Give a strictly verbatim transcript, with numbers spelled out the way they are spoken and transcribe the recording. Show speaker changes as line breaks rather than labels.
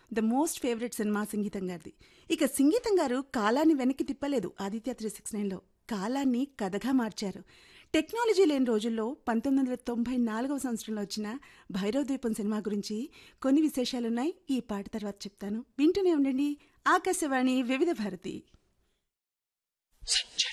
The most favourite cinema సంగీతం గారిది. ఇక సంగీతం గారు కాలాన్ని వెనక్కి తిప్పలేదు. ఆదిత్య త్రీ సిక్స్ నైన్లో కాలాన్ని కథగా మార్చారు. టెక్నాలజీ లేని రోజుల్లో పంతొమ్మిది వందల తొంభై నాలుగవ సంవత్సరంలో వచ్చిన భైరవ ద్వీపం సినిమా గురించి కొన్ని విశేషాలున్నాయి. ఈ పాట తర్వాత చెప్తాను. వింటూనే ఉండండి ఆకాశవాణి వివిధ భారతి.